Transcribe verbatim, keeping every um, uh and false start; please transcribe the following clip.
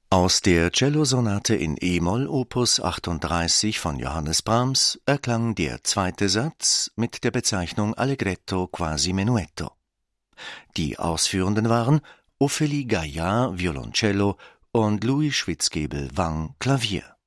Aus der Cellosonate in e-Moll Opus achtunddreißig von Johannes Brahms erklang der zweite Satz mit der Bezeichnung Allegretto quasi menuetto. Die Ausführenden waren Ophélie Gaillard Violoncello und Louis Schwitzgebel-Wang Klavier.